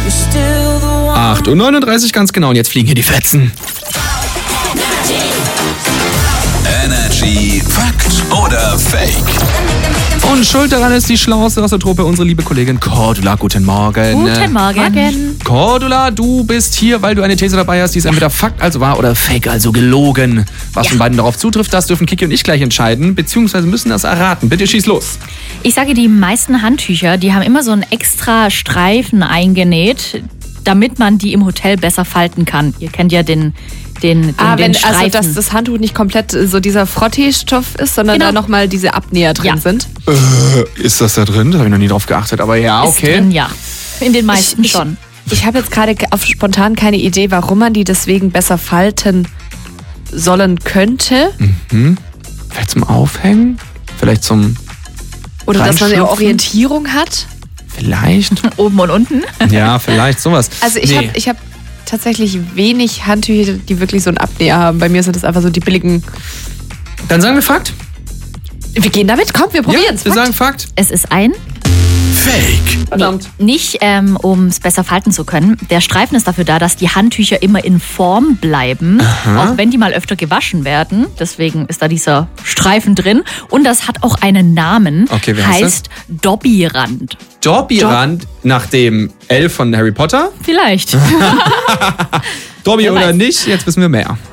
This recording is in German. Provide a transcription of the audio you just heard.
8:39 Uhr ganz genau und jetzt fliegen hier die Fetzen. Energy Fakt oder Fake? Und schuld daran ist die Schlauste aus der Truppe, unsere liebe Kollegin Cordula. Guten Morgen. Guten Morgen. Cordula, du bist hier, weil du eine These dabei hast, die ist entweder Fakt, also wahr, oder Fake, also gelogen. Was von beiden darauf zutrifft, das dürfen Kiki und ich gleich entscheiden, beziehungsweise müssen das erraten. Bitte schieß los. Ich sage, die meisten Handtücher, die haben immer so einen extra Streifen eingenäht, damit man die im Hotel besser falten kann. Ihr kennt ja den Streifen. Also dass das Handtuch nicht komplett so dieser Frotteestoff ist, sondern da nochmal diese Abnäher drin sind. Ist das da drin? Da habe ich noch nie drauf geachtet, aber ja, okay. Ist drin, ja. In den meisten schon. Ich habe jetzt gerade auf spontan keine Idee, warum man die deswegen besser falten sollen könnte. Vielleicht zum Aufhängen? Vielleicht zum Oder dass man eine Reinschlüpfen? Orientierung hat. Vielleicht. Oben und unten. Ja, vielleicht sowas. Also ich hab tatsächlich wenig Handtücher, die wirklich so einen Abnäher haben. Bei mir sind das einfach so die billigen. Dann sagen wir Fakt. Wir gehen damit, komm, wir probieren es. Wir sagen Fakt. Es ist ein Fake. Verdammt. Nicht, um es besser falten zu können. Der Streifen ist dafür da, dass die Handtücher immer in Form bleiben, auch wenn die mal öfter gewaschen werden. Deswegen ist da dieser Streifen drin. Und das hat auch einen Namen. Okay, wie heißt heißt Dobbyrand. Dobbyrand nach dem L von Harry Potter. Vielleicht. Dobby Wer oder weiß. nicht, jetzt wissen wir mehr.